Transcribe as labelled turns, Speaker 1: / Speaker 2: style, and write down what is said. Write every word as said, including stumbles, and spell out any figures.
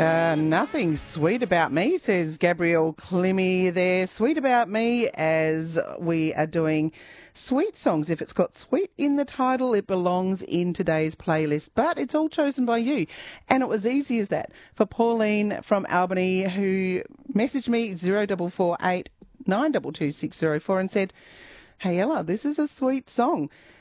Speaker 1: Uh, nothing sweet about me, says Gabrielle Clemmy there. Sweet about me, as we are doing sweet songs. If it's got sweet in the title, it belongs in today's playlist. But it's all chosen by you. And it was easy as that. For Pauline from Albany, who messaged me zero four four eight nine two two six zero four and said, "Hey Ella, this is a sweet song.